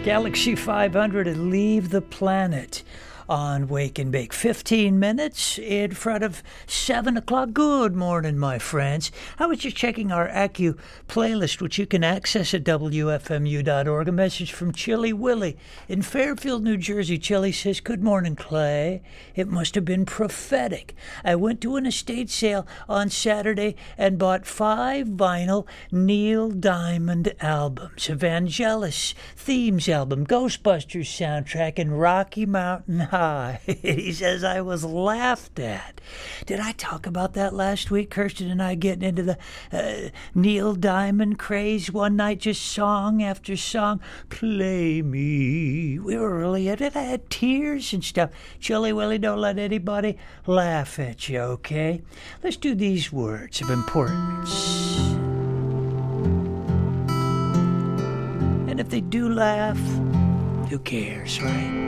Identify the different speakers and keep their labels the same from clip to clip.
Speaker 1: Galaxy 500 and leave the planet on Wake and Bake. 15 minutes in front of 7 o'clock. Good morning, my friends. I was just checking our Accu playlist, which you can access at WFMU.org. A message from Chilly Willie in Fairfield, New Jersey. Chilly says, "Good morning, Clay. It must have been prophetic. I went to an estate sale on Saturday and bought 5 vinyl Neil Diamond albums. Evangelis Themes album, Ghostbusters soundtrack, and Rocky Mountain High." He says, "I was laughed at." Did I talk about that last week? Kirsten and I getting into the Neil Diamond craze one night, just song after song. Play me. We were really at it. I had tears and stuff. Chilly Willy, don't let anybody laugh at you, okay? Let's do these words of importance. And if they do laugh, who cares, right?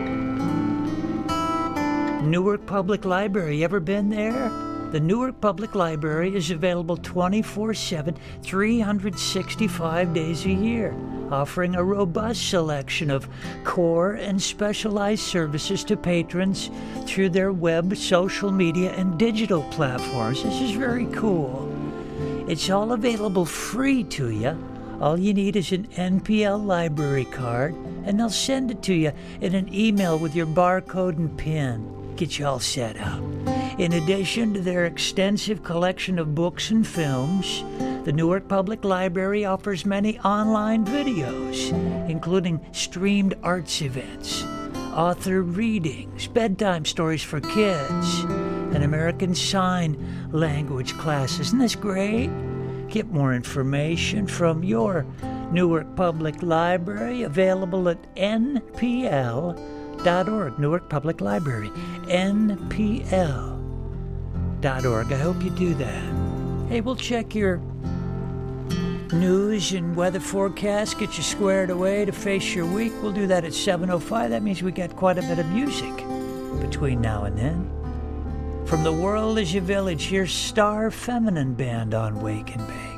Speaker 1: Newark Public Library. Ever been there? The Newark Public Library is available 24/7, 365 days a year, offering a robust selection of core and specialized services to patrons through their web, social media, and digital platforms. This is very cool. It's all available free to you. All you need is an NPL library card, and they'll send it to you in an email with your barcode and PIN. Get you all set up. In addition to their extensive collection of books and films, the Newark Public Library offers many online videos, including streamed arts events, author readings, bedtime stories for kids, and American Sign Language classes. Isn't this great? Get more information from your Newark Public Library, available at NPL.org, Newark Public Library, NPL.org. I hope you do that. Hey, we'll check your news and weather forecast, get you squared away to face your week. We'll do that at 7:05. That means we got quite a bit of music between now and then. From The World Is Your Village, here's Star Feminine Band on Wake and Bake.